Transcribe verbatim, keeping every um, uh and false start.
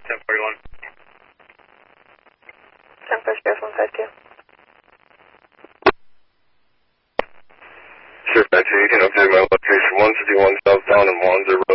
ten forty-one. ten first Sheriff one five two. Sheriff nine two, you can update my location one fifty-one southbound and one zero.